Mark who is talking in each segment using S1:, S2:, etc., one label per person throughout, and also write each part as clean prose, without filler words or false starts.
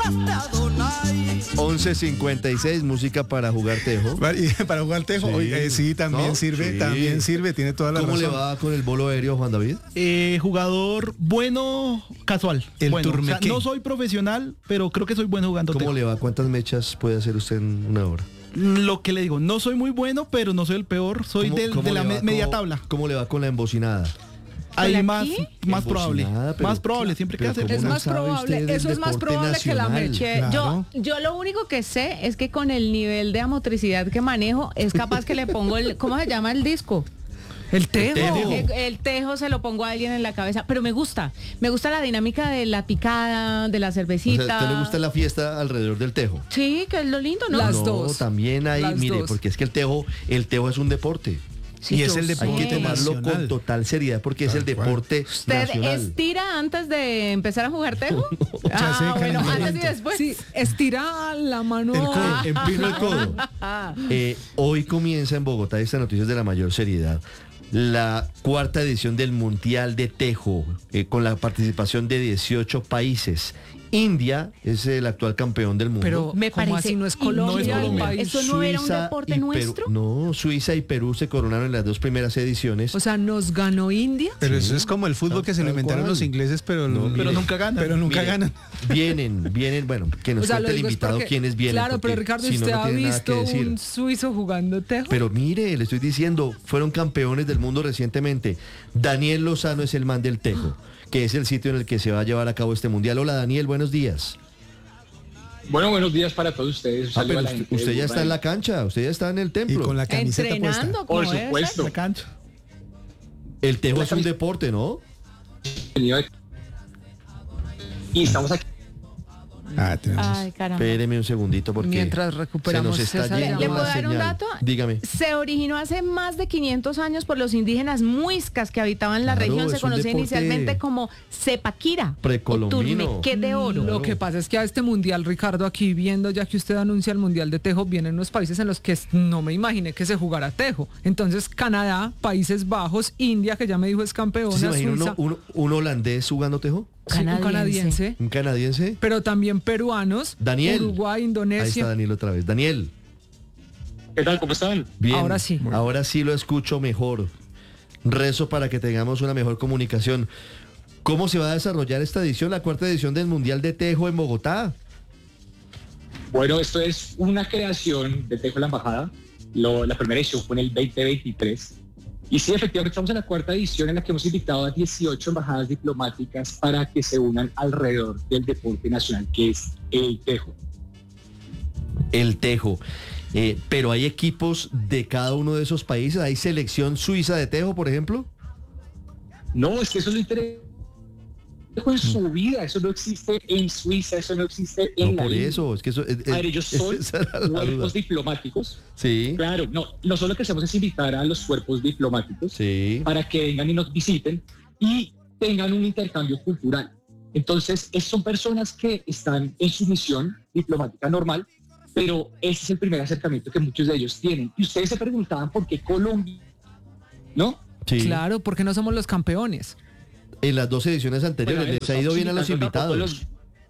S1: 11:56, música para jugar tejo.
S2: Para jugar tejo, sí, también sirve, tiene toda la razón.
S1: ¿Cómo le va con el bolo aéreo, Juan David?
S3: Jugador bueno, casual.
S2: El
S3: bueno,
S2: turmequé.
S3: no soy profesional, pero creo que soy bueno jugando
S1: ¿Cómo
S3: tejo.
S1: le va? ¿Cuántas mechas puede hacer usted en una hora?
S3: Lo que le digo, no soy muy bueno, pero no soy el peor, soy de la media tabla.
S1: ¿Cómo le va con la embocinada?
S3: Ahí más probable,
S1: pero,
S3: siempre que
S1: pero
S3: hacer.
S1: ¿cómo
S4: Es
S1: no
S4: más
S1: sabe
S4: probable,
S1: usted del
S4: eso es más
S1: deporte
S4: probable que la
S1: nacional?
S4: meche.
S2: Claro.
S4: Yo lo único que sé es que con el nivel de amotricidad que manejo, es capaz que le pongo ¿cómo se llama el disco?
S3: El tejo.
S4: El tejo se lo pongo a alguien en la cabeza, pero me gusta la dinámica de la picada, de la
S1: O
S4: cervecita.
S1: sea, ¿a usted le gusta la fiesta alrededor del tejo?
S4: Sí, que es lo lindo, ¿no?
S1: No, también hay, mire, porque es que el tejo es un deporte.
S4: Sí,
S2: y es
S4: yo
S2: el
S4: sé.
S1: Hay que
S2: deporte
S1: tomarlo con
S2: nacional.
S1: total seriedad porque es el deporte
S4: ¿Usted
S1: nacional.
S4: estira antes de empezar a jugar tejo?
S2: Ya sé,
S4: Bueno, antes y
S2: calentamiento.
S4: después.
S5: Sí, estira la mano.
S2: El codo.
S1: Empino el codo. Hoy comienza en Bogotá, esta noticia es de la mayor seriedad, la 4ª edición del Mundial de Tejo, con la participación de 18 países. India es el actual campeón del mundo.
S5: Pero
S4: Me
S5: ¿cómo
S4: parece
S5: así no es Colombia?
S3: no es
S5: el
S3: Colombia.
S5: país?
S4: ¿Eso no era un deporte
S1: y
S4: nuestro?
S1: No, Suiza y Perú se coronaron en las 2 primeras ediciones.
S5: O sea, ¿nos ganó India?
S2: Pero eso es como el fútbol que se lo
S1: Tal
S2: inventaron
S1: cual.
S2: los ingleses, pero
S3: Pero nunca ganan.
S2: Pero nunca
S1: Mire,
S2: ganan.
S1: Vienen, bueno, que nos
S5: O sea,
S1: cuente
S5: lo
S1: el
S5: digo es
S1: invitado
S5: porque-
S1: quiénes vienen.
S5: Claro, pero
S1: porque
S5: Ricardo,
S1: si no,
S5: ¿usted
S1: no
S5: ha
S1: tiene nada que
S5: visto
S1: decir.
S5: un suizo jugando tejo?
S1: Pero mire, le estoy diciendo, fueron campeones del mundo recientemente. Daniel Lozano es el man del tejo, que es el sitio en el que se va a llevar a cabo este mundial. Hola Daniel, buenos días.
S6: Bueno, buenos días para todos ustedes. Un saludo
S1: Pero
S6: a la gente
S1: usted
S6: de
S1: ya está en la
S6: Burbank.
S1: cancha, usted ya está en el
S2: Y
S1: templo.
S2: con la camiseta
S4: Entrenando,
S6: Por
S4: como debe
S6: supuesto.
S3: La cancha.
S1: El tejo
S6: La
S1: es un
S6: camisa-
S1: deporte, ¿no?
S6: Y estamos aquí.
S2: Tenemos.
S4: Ay, caramba.
S1: Espéreme un segundito porque
S5: Mientras recuperamos
S1: se nos está
S5: esa
S1: yendo
S4: ¿Le
S1: la
S4: puedo dar un
S1: señal.
S4: dato?
S1: Dígame.
S4: Se originó hace más de 500 años por los indígenas muiscas que habitaban la
S1: Claro,
S4: región. Se
S1: es un
S4: conocía
S1: deporte
S4: inicialmente como Cepaquira o
S1: precolombino.
S4: Turmequé de oro.
S5: Lo que pasa es que a este mundial, Ricardo, aquí viendo, ya que usted anuncia el mundial de tejo, vienen unos países en los que no me imaginé que se jugara tejo. Entonces, Canadá, Países Bajos, India, que ya me dijo es campeona,
S1: ¿Se imagina
S5: Suiza,
S1: un holandés jugando tejo?
S5: sí, un canadiense,
S1: ¿Un canadiense?
S5: pero también peruanos,
S1: Daniel.
S5: Uruguay,
S1: Ahí está
S5: Indonesia.
S1: Daniel otra vez. Daniel.
S6: ¿Qué tal? ¿Cómo están?
S1: Bien.
S5: Ahora sí.
S1: Lo escucho mejor. Rezo para que tengamos una mejor comunicación. ¿Cómo se va a desarrollar esta edición, la 4ª edición del Mundial de Tejo en Bogotá?
S6: Bueno, esto es una creación de Tejo en la Embajada. La primera edición fue en el 2023. Y sí, efectivamente, estamos en la 4ª edición en la que hemos invitado a 18 embajadas diplomáticas para que se unan alrededor del deporte nacional, que es el tejo.
S1: El tejo. Pero hay equipos de cada uno de esos países. ¿Hay selección suiza de tejo, por ejemplo?
S6: No, es que eso es lo interesante. En su vida, eso no existe en Suiza, eso no existe en
S1: No,
S6: la
S1: por
S6: India.
S1: eso. Es que eso.
S6: A ver, ellos son
S1: esa era la duda.
S6: cuerpos diplomáticos.
S1: Sí.
S6: Claro, no solo que hacemos es invitar a los cuerpos diplomáticos
S1: Sí.
S6: para que vengan y nos visiten y tengan un intercambio cultural. Entonces, son personas que están en su misión diplomática normal, pero ese es el primer acercamiento que muchos de ellos tienen. Y ustedes se preguntaban por qué Colombia, ¿no?
S1: Sí.
S5: Claro, porque no somos los campeones.
S1: En las 2 ediciones anteriores
S6: Bueno,
S1: les ha ido bien a los
S6: invitando
S1: invitados.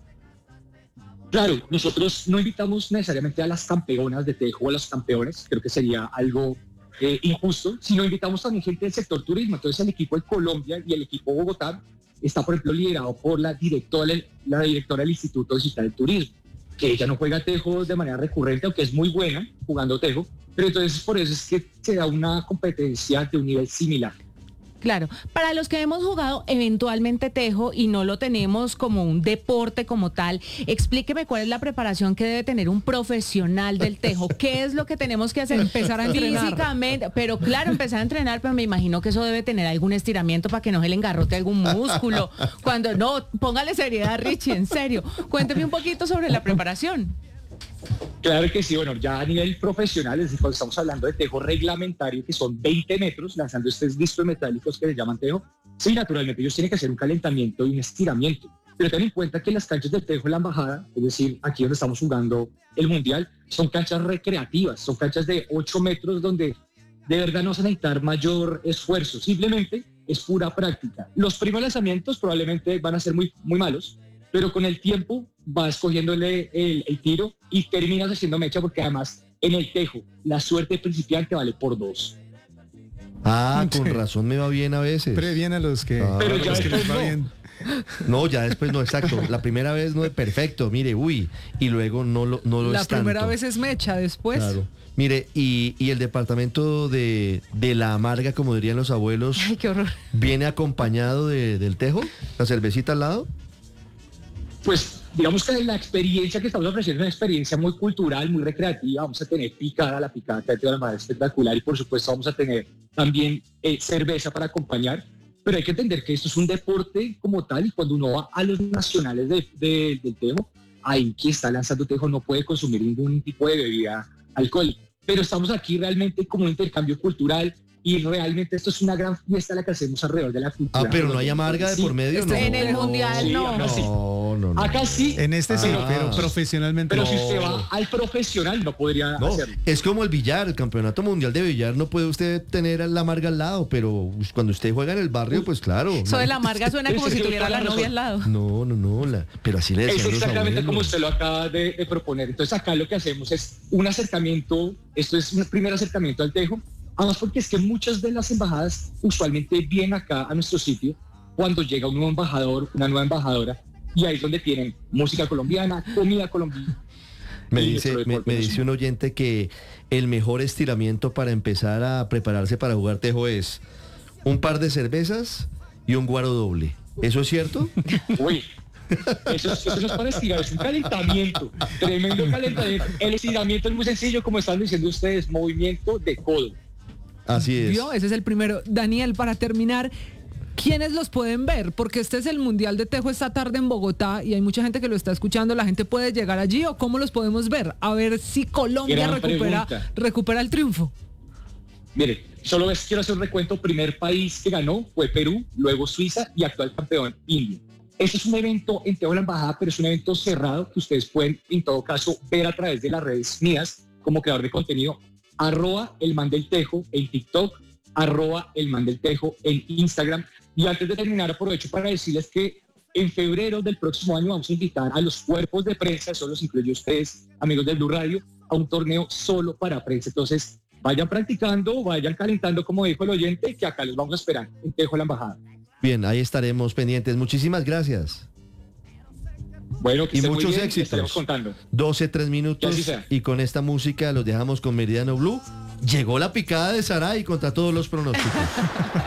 S6: Claro, nosotros no invitamos necesariamente a las campeonas de tejo o a los campeones, creo que sería algo injusto, sino invitamos también gente del sector turismo. Entonces el equipo de Colombia y el equipo Bogotá está, por ejemplo, liderado por la directora del Instituto Digital del Turismo, que ella no juega tejo de manera recurrente, aunque es muy buena jugando tejo, pero entonces por eso es que se da una competencia de un nivel similar.
S4: Claro, para los que hemos jugado eventualmente tejo y no lo tenemos como un deporte como tal, explíqueme cuál es la preparación que debe tener un profesional del tejo. ¿Qué es lo que tenemos que hacer?
S5: Empezar a entrenar.
S4: Físicamente, pero claro, empezar a entrenar, pero me imagino que eso debe tener algún estiramiento para que no se le engarrote algún músculo. Cuando no, póngale seriedad, Richie, en serio. Cuénteme un poquito sobre la preparación.
S6: Claro que sí, bueno, ya a nivel profesional, es decir, cuando estamos hablando de tejo reglamentario, que son 20 metros, lanzando estos discos metálicos que se llaman tejo, sí, naturalmente ellos tienen que hacer un calentamiento y un estiramiento. Pero ten en cuenta que las canchas de tejo en la embajada, es decir, aquí donde estamos jugando el mundial, son canchas recreativas, son canchas de 8 metros donde de verdad no se va a necesitar mayor esfuerzo, simplemente es pura práctica. Los primeros lanzamientos probablemente van a ser muy, muy malos, pero con el tiempo vas cogiéndole el tiro y terminas haciendo mecha, porque además en el tejo la suerte de principiante vale por 2.
S1: Ah, con razón me va bien a veces.
S2: Previene a los que,
S6: Pero ya
S2: los que les va
S6: después no.
S2: bien.
S1: No, ya después no, exacto. La primera vez no es perfecto, mire, y luego no lo
S5: La
S1: es
S5: primera
S1: tanto.
S5: vez es mecha, después.
S1: Claro. Mire, y el departamento de la amarga, como dirían los abuelos,
S4: Ay, qué horror.
S1: ¿viene acompañado del tejo? ¿La cervecita al lado?
S6: Pues digamos que la experiencia que estamos ofreciendo es una experiencia muy cultural, muy recreativa. Vamos a tener picada, la picada que de la manera espectacular, y por supuesto vamos a tener también cerveza para acompañar. Pero hay que entender que esto es un deporte como tal, y cuando uno va a los nacionales del tejo, ahí quien está lanzando tejo no puede consumir ningún tipo de bebida alcohólica. Pero estamos aquí realmente como un intercambio cultural, y realmente esto es una gran fiesta la que hacemos alrededor de la cultura.
S1: Ah, pero no hay amarga de
S6: Sí,
S1: por medio, ¿no?
S4: En el mundial
S6: Sí,
S4: no.
S6: acá sí.
S1: No.
S6: Acá sí.
S2: En este sí,
S1: Ah.
S2: pero profesionalmente
S6: Pero
S2: no.
S6: si usted va al profesional no podría
S1: No,
S6: hacerlo.
S1: es como el billar, el campeonato mundial de billar, no puede usted tener la amarga al lado, pero cuando usted juega en el barrio, pues claro.
S4: Eso de la amarga suena como
S6: Sí,
S4: si
S6: sí,
S4: tuviera
S6: toda
S4: la
S6: la
S4: novia
S6: razón.
S4: al lado.
S1: No, pero así le
S6: Es
S1: decían los
S6: exactamente como
S1: abuelos.
S6: usted lo acaba de proponer. Entonces acá lo que hacemos es un acercamiento, esto es un primer acercamiento al tejo, además porque es que muchas de las embajadas usualmente vienen acá a nuestro sitio cuando llega un nuevo embajador, una nueva embajadora, y ahí es donde tienen música colombiana, comida colombiana.
S1: Me
S6: y
S1: dice,
S6: otro
S1: me
S6: deporte
S1: dice un oyente que el mejor estiramiento para empezar a prepararse para jugar tejo es un par de cervezas y un guaro doble. ¿Eso es cierto?
S6: Uy, eso no es para estirar, es un calentamiento, tremendo calentamiento. El estiramiento es muy sencillo, como están diciendo ustedes, movimiento de codo.
S1: Así es.
S5: ¿Vio? Ese es el primero. Daniel, para terminar, ¿quiénes los pueden ver? Porque este es el Mundial de Tejo esta tarde en Bogotá y hay mucha gente que lo está escuchando. ¿La gente puede llegar allí o cómo los podemos ver? A ver si Colombia
S6: Gran pregunta.
S5: recupera el triunfo.
S6: Mire, quiero hacer un recuento. Primer país que ganó fue Perú, luego Suiza y actual campeón India. Este es un evento en Tejo de la Embajada, pero es un evento cerrado que ustedes pueden, en todo caso, ver a través de las redes mías como creador de contenido, @elmandeltejo en TikTok, @elmandeltejo en Instagram. Y antes de terminar, aprovecho para decirles que en febrero del próximo año vamos a invitar a los cuerpos de prensa, eso los incluye ustedes, amigos del Blue Radio, a un torneo solo para prensa. Entonces, vayan practicando, vayan calentando, como dijo el oyente, que acá los vamos a esperar en Tejo de la Embajada.
S1: Bien, ahí estaremos pendientes. Muchísimas gracias.
S6: Bueno, que
S1: Y
S6: estén muy
S1: muchos
S6: bien,
S1: éxitos.
S6: estaremos contando.
S1: 12:03
S6: Que
S1: minutos
S6: así sea.
S1: y con esta música los dejamos con Meridiano Blue. Llegó la picada de Saray contra todos los pronósticos.